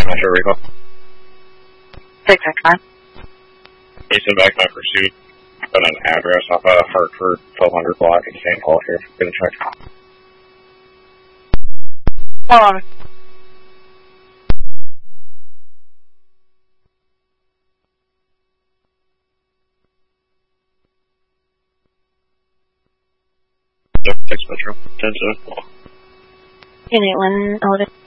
Metro Recall. 669. Eastern back my pursuit. Got an address off of Hartford, 1200 block in St. Paul here. Gonna check. Hold on. Six Metro. 10-7. Unit 1, Elevation.